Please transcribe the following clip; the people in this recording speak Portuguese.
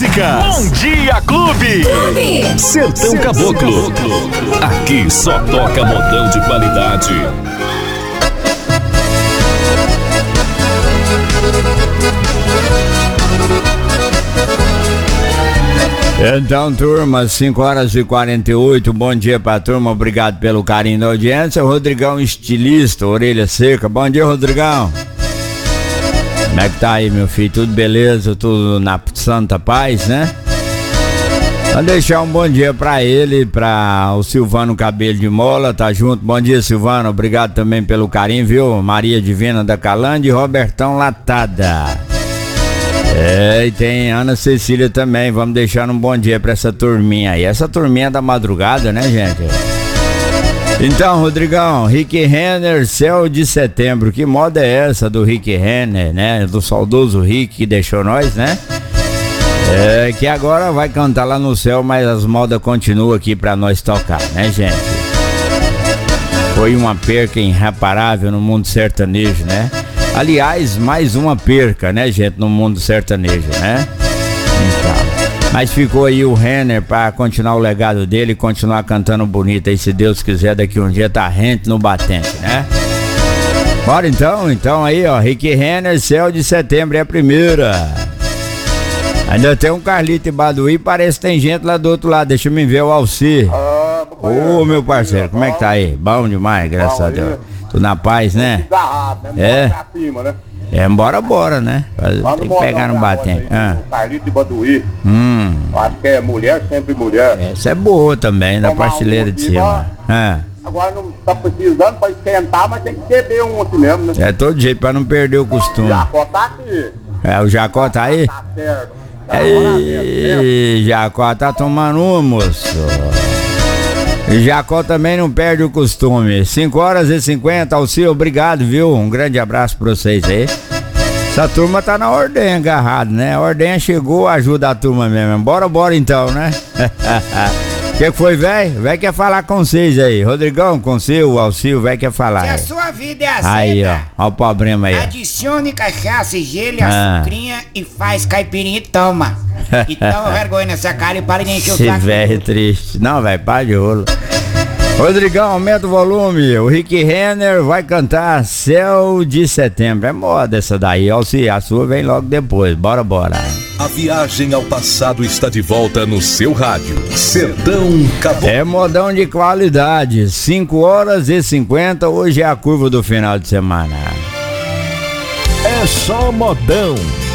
músicas. Bom Dia Clube. Sertão Caboclo. Aqui só toca modão de qualidade. Então, turma, 5h48, bom dia pra turma, obrigado pelo carinho da audiência. Rodrigão, estilista, orelha seca. Bom dia, Rodrigão. Como é que tá aí, meu filho? Tudo beleza? Tudo na santa paz, né? Vou deixar um bom dia pra ele, pra o Silvano Cabelo de Mola, tá junto. Bom dia, Silvano, obrigado também pelo carinho, viu? Maria Divina da Calândia e Robertão Latada. E tem Ana Cecília também. Vamos deixar um bom dia pra essa turminha aí. Essa turminha da madrugada, né, gente? Então, Rodrigão, Rick Renner, Céu de Setembro. Que moda é essa do Rick Renner, né? Do saudoso Rick que deixou nós, né? Que agora vai cantar lá no céu, mas as modas continuam aqui pra nós tocar, né, gente? Foi uma perca irreparável no mundo sertanejo, né? Aliás, mais uma perca, né, gente, no mundo sertanejo, né? Então, mas ficou aí o Renner pra continuar o legado dele e continuar cantando bonito aí, se Deus quiser, daqui um dia tá rente no batente, né? Bora então aí, ó, Rick Renner, Céu de Setembro é a primeira. Ainda tem um Carlito e Baduí, parece que tem gente lá do outro lado, deixa eu me ver o Alci. Ô, meu parceiro, como é que tá aí? Bom demais, graças a Deus. Tudo na paz, né? Bora, né? Tem que pegar no batente. Carlito e Baduí. Acho que é mulher, sempre mulher. Essa é boa também, da prateleira de cima. Agora não tá precisando pra esquentar, mas tem que beber um assim mesmo, né? É todo jeito, pra não perder o costume. O Jacó tá aqui. O Jacó tá aí? Tá certo. Jacó tá tomando uma, moço. Jacó também não perde o costume. 5h50, Alci, obrigado, viu? Um grande abraço pra vocês aí. Essa turma tá na ordenha agarrada, né? A ordenha chegou, ajuda a turma mesmo. Bora então, né? Que foi, velho? Velho quer falar com vocês aí. Rodrigão, com o Alci, o velho quer falar. Se a sua vida é assim, aí, ó o problema aí. Adicione cachaça e gelo e açucrinha e faz caipirinha e toma. Então vergonha nessa cara e para de encher o saco. Esse velho triste. Não, velho, para de rolo. Rodrigão, aumenta o volume. O Rick Renner vai cantar Céu de Setembro. É moda essa daí, Alci, a sua vem logo depois. Bora. A viagem ao passado está de volta no seu rádio. Sertão Caboclo. É modão de qualidade. 5h50, hoje é a curva do final de semana. É só modão.